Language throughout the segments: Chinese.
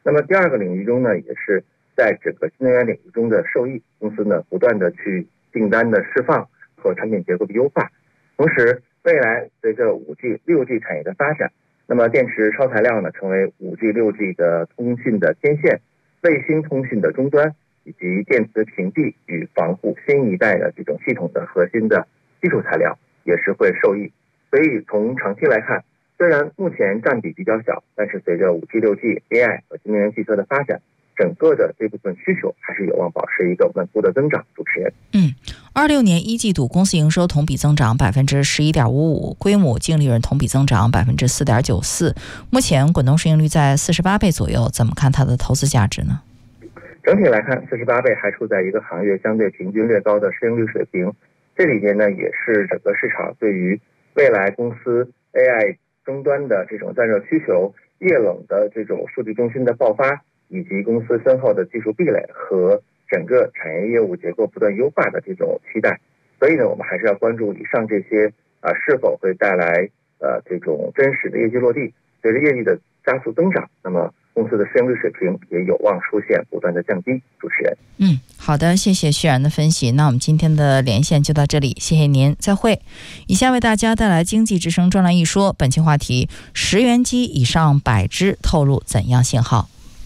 那么第二个领域中呢，也是在整个新能源领域中的受益，公司呢不断的去订单的释放和产品结构的优化。同时，未来随着 5G、6G 产业的发展，那么电池超材料呢成为 5G、6G 的通讯的天线、卫星通讯的终端，以及电磁屏蔽与防护新一代的这种系统的核心的基础材料也是会受益。所以从长期来看，虽然目前占比比较小，但是随着 5G、6G、AI 和新能源汽车的发展，整个的这部分需求还是有望保持一个稳步的增长。主持人 26年一季度公司营收同比增长 11.55%， 规模净利润同比增长 4.94%， 目前滚动市盈率在48倍左右，怎么看它的投资价值呢？ 整体来看，48倍还处在一个行业相对平均略高的市盈率水平。这里面呢，也是整个市场对于未来公司 AI 终端的这种散热需求、液冷的这种数据中心的爆发，以及公司深厚的技术壁垒和整个产业业务结构不断优化的这种期待。所以呢，我们还是要关注以上这些是否会带来这种真实的业绩落地。随着业绩的加速增长，那么公司的市盈率水平也有望出现不断的降低。主持人， 好的，谢谢徐然的分析。那我们今天的连线就到这里，谢谢您，再会。以下为大家带来经济之声专栏一说，本期话题：10元机以上100只透露怎样信号？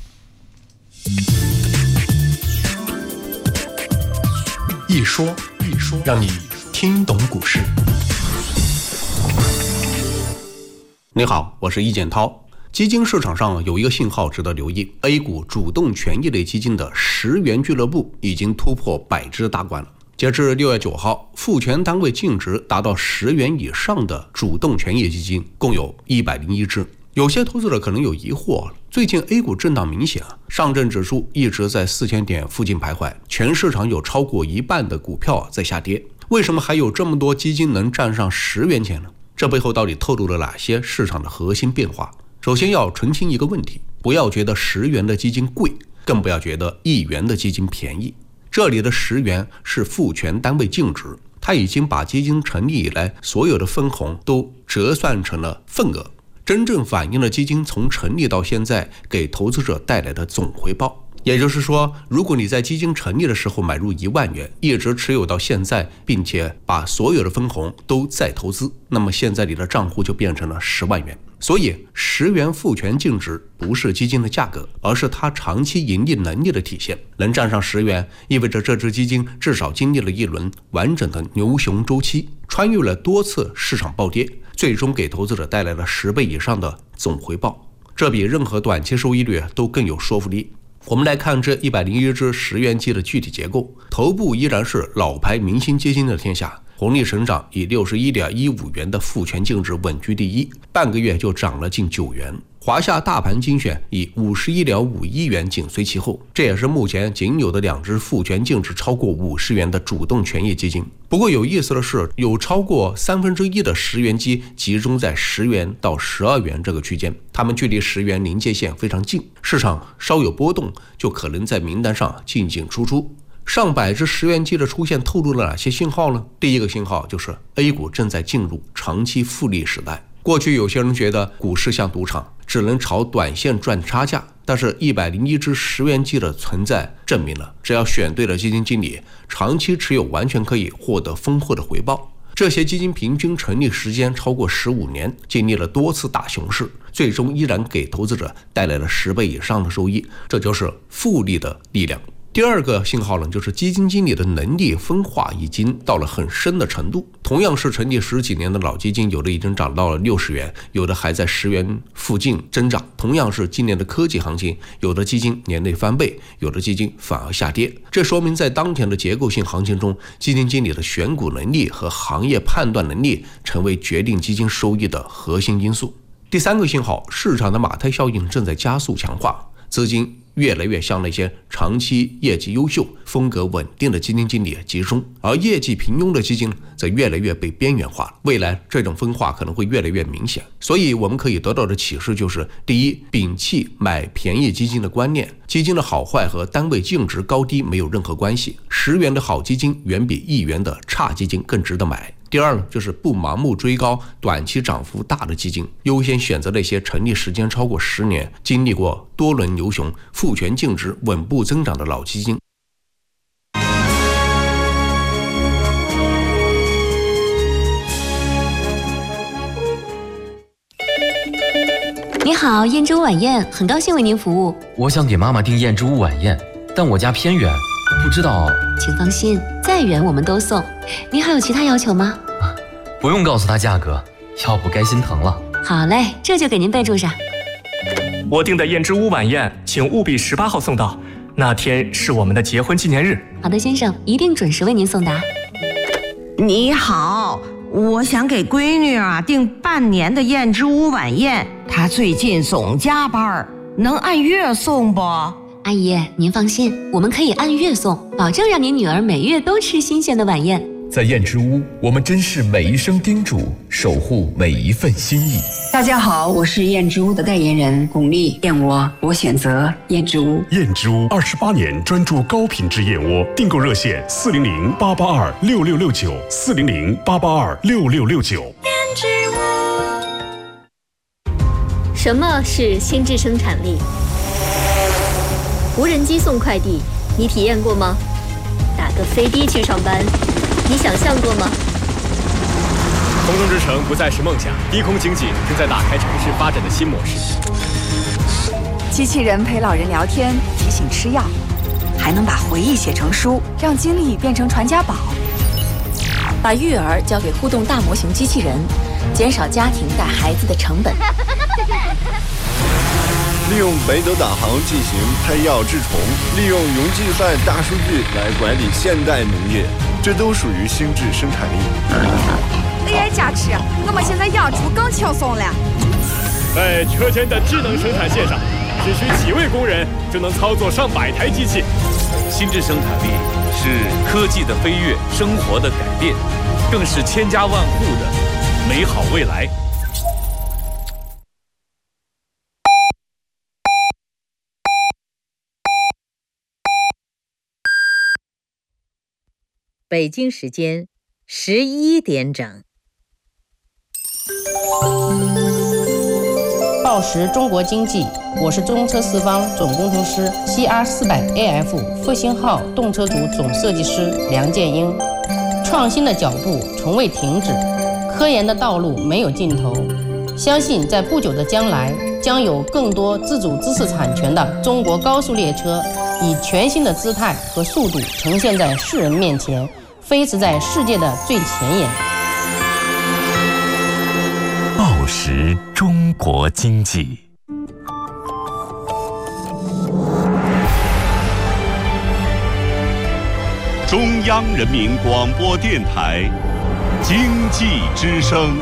一说，让你听懂股市。你好，我是易建涛。基金市场上有一个信号值得留意， A 股主动权益类基金的10元俱乐部已经突破100只大关了。截至6月9号，复权单位净值达到10元以上的主动权益基金共有101只。有些投资者可能有疑惑，最近 A 股震荡明显，上证指数一直在4000点附近徘徊，全市场有超过一半的股票在下跌，为什么还有这么多基金能站上10元钱呢？这背后到底透露了哪些市场的核心变化？首先要澄清一个问题，不要觉得10元的基金贵，更不要觉得1元的基金便宜。这里的10元是复权单位净值，它已经把基金成立以来所有的分红都折算成了份额，真正反映了基金从成立到现在给投资者带来的总回报。也就是说，如果你在基金成立的时候买入1万元，一直持有到现在，并且把所有的分红都再投资，那么现在你的账户就变成了10万元。所以10元复权净值不是基金的价格，而是它长期盈利能力的体现。能站上10元，意味着这只基金至少经历了一轮完整的牛熊周期，穿越了多次市场暴跌，最终给投资者带来了10倍以上的总回报，这比任何短期收益率都更有说服力。我们来看这101只10元机的具体结构，头部依然是老牌明星基金的天下，红利成长以 61.15 元的复权净值稳居第一，半个月就涨了近9元。华夏大盘精选以 51.51 元紧随其后，这也是目前仅有的2只复权净值超过50元的主动权益基金。不过有意思的是，有超过1/3的10元基集中在10元到12元这个区间，它们距离10元临界线非常近，市场稍有波动就可能在名单上进进出出。上百只10元机的出现透露了哪些信号呢？第一个信号就是 A 股正在进入长期复利时代。过去有些人觉得股市像赌场，只能炒短线赚差价，但是101只10元机的存在证明了，只要选对了基金经理，长期持有完全可以获得丰厚的回报。这些基金平均成立时间超过15年，经历了多次大熊市，最终依然给投资者带来了10倍以上的收益，这就是复利的力量。第二个信号呢，就是基金经理的能力分化已经到了很深的程度。同样是成立10几年的老基金，有的已经涨到了60元，有的还在10元附近增长。同样是今年的科技行情，有的基金年内翻倍，有的基金反而下跌。这说明在当前的结构性行情中，基金经理的选股能力和行业判断能力成为决定基金收益的核心因素。第三个信号，市场的马太效应正在加速强化，资金越来越向那些长期业绩优秀、风格稳定的基金经理集中，而业绩平庸的基金则越来越被边缘化。未来这种分化可能会越来越明显。所以我们可以得到的启示就是：第一，摒弃买便宜基金的观念，基金的好坏和单位净值高低没有任何关系，10元的好基金远比1元的差基金更值得买。 第二呢，就是不盲目追高短期涨幅大的基金，优先选择那些成立时间超过10年、经历过多轮牛熊、复权净值稳步增长的老基金。 你好，燕之屋晚宴，很高兴为您服务。 我想给妈妈订燕之屋晚宴，但我家偏远，不知道。 请放心，再远我们都送。您还有其他要求吗？ 不用告诉她价格，要不该心疼了。 好嘞，这就给您备注上。 我订的燕之屋晚宴，请务必18号送到，那天是我们的结婚纪念日。 好的，先生，一定准时为您送达。 你好，我想给闺女订半年的燕之屋晚宴，她最近总加班，能按月送不？ 阿姨，您放心，我们可以按月送，保证让您女儿每月都吃新鲜的晚宴。 在燕之屋，我们珍视每一声叮嘱，守护每一份心意。 大家好，我是燕之屋的代言人巩俐，燕窝我选择燕之屋。 燕之屋28年专注高品质燕窝，订购热线400-882-6669，400-882-6669。燕之屋。 什么是心智生产力？无人机送快递，你体验过吗？打个飞的去上班，你想象过吗？ 空中之城不再是梦想，低空经济正在打开城市发展的新模式。 机器人陪老人聊天，提醒吃药，还能把回忆写成书，让经历变成传家宝。把育儿交给互动大模型机器人，减少家庭带孩子的成本。 利用北斗导航进行配药治虫，利用云计算大数据来管理现代农业，这都属于心智生产力。 AI 加持，我们现在养猪更轻松了。 在车间的智能生产线上，只需几位工人就能操作上百台机器。 心智生产力是科技的飞跃，生活的改变，更是千家万户的美好未来。 北京时间11点整。 报时中国经济，我是中车四方总工程师 CR400AF 复兴号动车组总设计师梁建英。创新的脚步从未停止，科研的道路没有尽头。相信在不久的将来，将有更多自主知识产权的中国高速列车，以全新的姿态和速度呈现在世人面前，飞驰在世界的最前沿。 报时中国经济。 中央人民广播电台经济之声。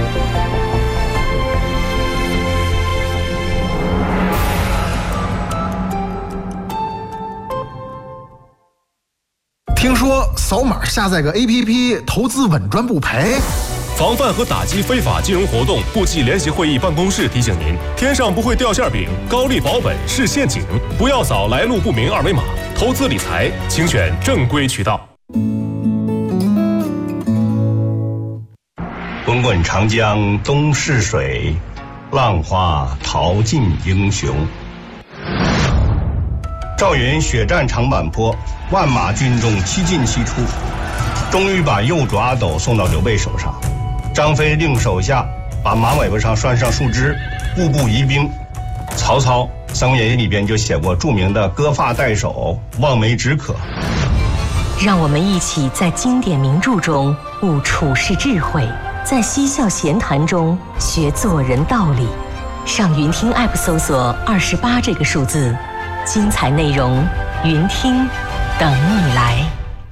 听说扫码下载个 APP 投资稳赚不赔。 防范和打击非法金融活动部际联席会议办公室提醒您：天上不会掉馅饼，高利保本是陷阱，不要扫来路不明二维码。投资理财，请选正规渠道。 滚滚长江东逝水，浪花淘尽英雄。赵云血战长坂坡，万马军中7进7出，终于把右爪阿斗送到刘备手上。张飞令手下把马尾巴上拴上树枝，步步疑兵。曹操《三国演义》里边就写过著名的割发代首，望梅止渴。 让我们一起在经典名著中悟处世智慧，在嬉笑闲谈中学做人道理。上云听 App 搜索28这个数字，精彩内容云听等你来。